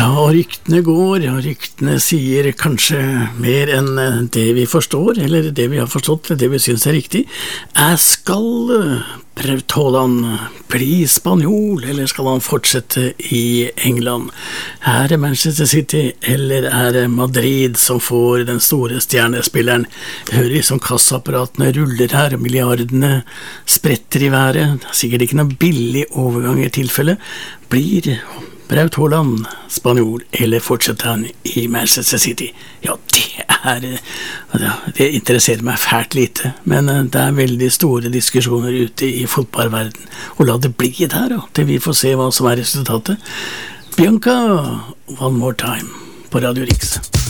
Ja, og ryktene går, og ryktene sier kanskje mer enn det vi forstår, eller det vi har forstått, eller det vi synes er riktig. Skal Braut Haaland bli spanjol, eller skal han fortsette i England? Er det Manchester City, eller er det Madrid som får den store stjernespilleren? Hører vi som kassaapparatene ruller her, og milliardene spretter i været. Det er sikkert ikke noe billig overgang i tilfelle. Blir Braut Haaland spanjol, eller fortsetter han i Manchester City? Ja, det interesserer meg fælt lite, men det er veldig store diskusjoner ute i fotballverden, og la det bli der, til vi får se hva som er resultatet. Bianca, One More Time på Radio Riks.